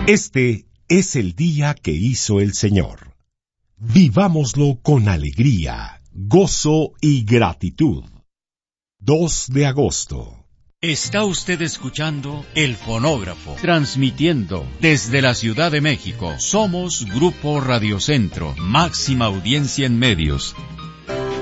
Este es el día que hizo el Señor. Vivámoslo con alegría, gozo y gratitud. 2 de agosto. Está usted escuchando El Fonógrafo, transmitiendo desde la Ciudad de México. Somos Grupo Radio Centro, máxima audiencia en medios.